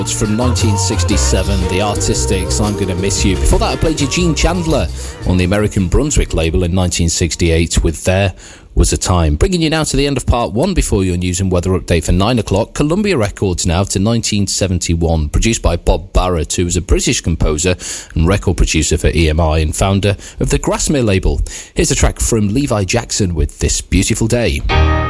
It's from 1967, The Artistics, I'm Gonna Miss You. Before that, I played you Gene Chandler on the American Brunswick label in 1968 with There Was a Time. Bringing you now to the end of part one before your news and weather update for 9 o'clock. Columbia Records now to 1971, produced by Bob Barrett, who was a British composer and record producer for EMI and founder of the Grassmere label. Here's a track from Levi Jackson with This Beautiful Day.